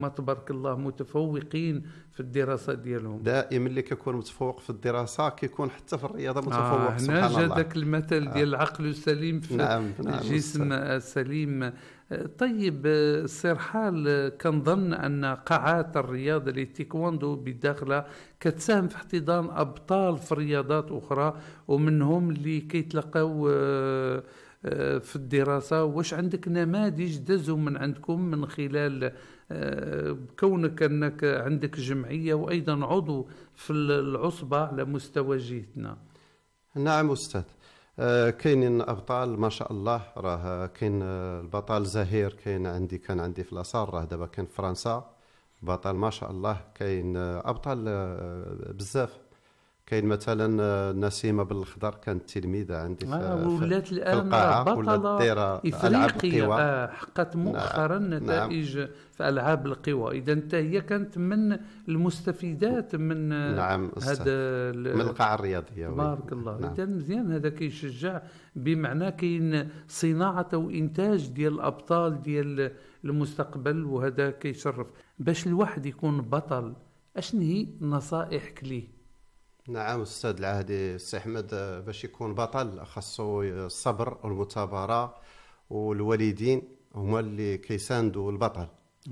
ما تبارك الله متفوقين في الدراسة ديالهم. دائما اللي كيكون متفوق في الدراسة كيكون حتى في الرياضة متفوق. هنا سبحان جا الله. داك المثل ديال العقل السليم في نعم الجسم السليم. طيب السي رحال، كنظن أن قاعات الرياضة للتايكواندو بداخلها كتساهم في احتضان أبطال في رياضات أخرى ومنهم اللي كيتلقاو في الدراسة. واش عندك نماذج دازوا من عندكم من خلال كونك أنك عندك جمعية وأيضا عضو في العصبة على مستوى جهتنا؟ نعم أستاذ، كاينين أبطال ما شاء الله. راه كاين البطل زهير، كان عندي في الأسار، راه دابا كاين في فرنسا بطل ما شاء الله. كاين أبطال بزاف. كاين مثلا نسيمة بالخضر كانت تلميذة عندي ولات الآن القاعة، بطلة دايرة إفريقيا، حققت مؤخرا نتائج في ألعاب القوى. إذا انت هي كانت من المستفيدات من نعم هذا من القاعة الرياضية. بارك الله. نعم. إذا مزيان، هذا كيشجع، بمعنى كاين صناعة وإنتاج ديال الأبطال ديال المستقبل، وهذا كيشرف. باش الواحد يكون بطل أشنو هي نصائحك ليه؟ نعم أستاذ العهدي السي أحمد، باش يكون بطل خاصو الصبر والمثابرة، والوالدين هما اللي كيساندوا البطل.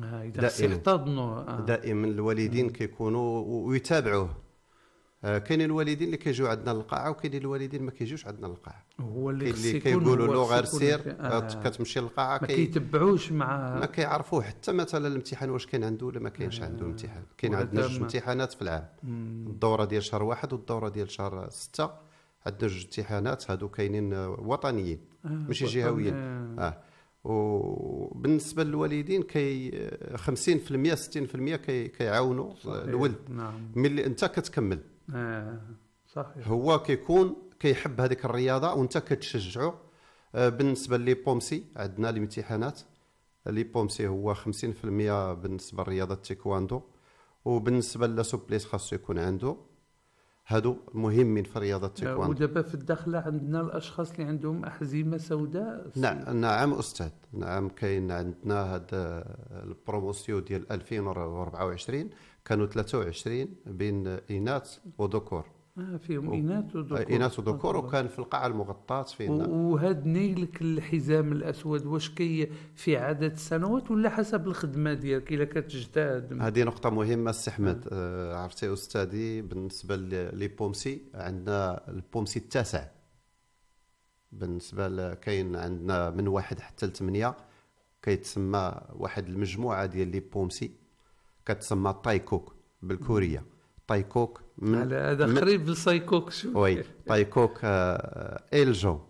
دائما الوالدين كيكونوا ويتابعوه. كاينين الوالدين اللي كيجيو عندنا للقاعه، وكاينين الوالدين ما كيجيوش عندنا للقاعه. هو اللي كيقولوا له غير سير كتمشي للقاعه، ما كيتبعوش ما كيعرفوه حتى مثلا الامتحان واش كاين عنده ولا ما كاينش عنده الامتحان. كاين عندنا جوج امتحانات في العام، الدوره ديال شهر 1 والدوره ديال شهر 6. عندنا جوج امتحانات هادو كاينين وطنيين ماشي جهويين. وبالنسبه للوالدين 50% 60% كيعاونوا الولد. ملي انت كتكمل صحيح. هو كيحب هذيك الرياضه وانت كتشجعه. بالنسبه لي بومسي عندنا الامتحانات لي بومسي هو 50% بالنسبه لرياضه التايكواندو، وبالنسبه للسوبليس خاصو يكون عنده. هادو مهمين في رياضه التايكواندو. ودابا في الداخله عندنا الاشخاص اللي عندهم احزمه سوداء. نعم استاذ، نعم كاين عندنا هذا البروموسيون ديال 2024 كانوا 23 بين اناث وذكور. فيهم اناث وذكور وكان في القاعه المغطاه فينا. وهاد نيلك الحزام الاسود واش في عدد السنوات ولا حسب الخدمه ديالك الا كتجتهد؟ هذه نقطه مهمه السي احمد. عرفتي استاذي، بالنسبه لي بومسي عندنا البومسي التاسع. بالنسبه كاين عندنا من 1 حتى ل 8 كيتسمى واحد المجموعه ديال لي بومسي كتسمى تايكوك بالكوريه. تايكوك هذا قريب للسايكوك شو. وي تايكوك. إلجون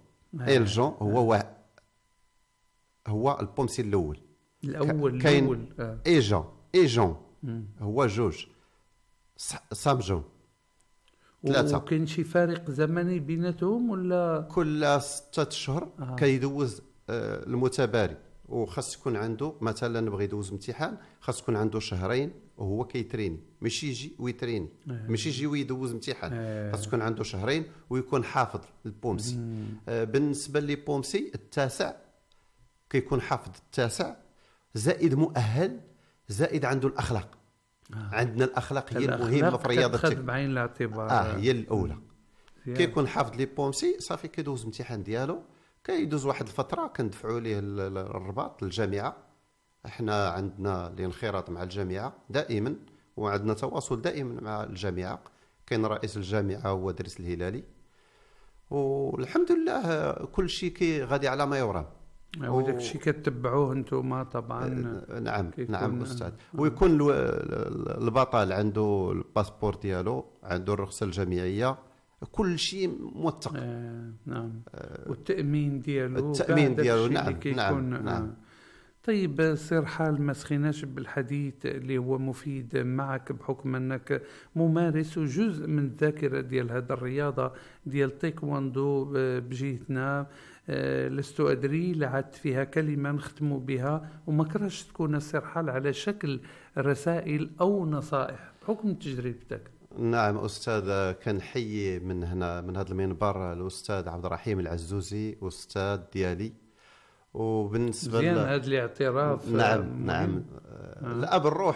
هو البومسي الاول. كاين ايجون هو جوج. سامجون 3. وكاين شي فارق زمني بيناتهم ولا كل 6 اشهر كيدوز المتباري، وخاص يكون عنده مثلا نبغي يدوز امتحان خاص يكون عنده شهرين وهو كيتريني، ماشي يجي ويتريني، ماشي يجي ويدوز امتحان. خاص يكون عنده شهرين ويكون حافظ البومسي. بالنسبه لي بومسي التاسع كيكون حافظ التاسع زائد مؤهل زائد عنده الاخلاق. عندنا الاخلاق هي المهمه في رياضه التايكواندو بعين الاعتبار. هي الاولى. كيكون حافظ لي بومسي صافي كيدوز الامتحان ديالو، كيدوز واحد الفتره كندفعوا ليه الرباط للجامعه. احنا عندنا الانخراط مع الجامعه دائما، وعندنا تواصل دائما مع الجامعه. كاين رئيس الجامعه هو دريس الهلالي، والحمد لله كل شيء غادي على ما يرام. وداك الشيء كتبعوه انتم طبعا. نعم استاذ. ويكون البطل عنده الباسبور ديالو، عنده الرخصه الجامعيه، كل شيء موثق. نعم. والتامين ديالو نعم. طيب سي رحال، ما سخيناش بالحديث اللي هو مفيد معك بحكم انك ممارس وجزء من الذاكره ديال هذه الرياضه ديال التايكواندو بجهتنا. لست ادري لعدت فيها كلمه نختم بها وما كرهش تكون السي رحال على شكل رسائل او نصائح بحكم تجربتك. نعم أستاذ، كنحيي من هنا من هذا المنبر الأستاذ عبد الرحيم العزوزي أستاذ ديالي. وبالنسبة هذا الاعتراف نعم الأب الروحي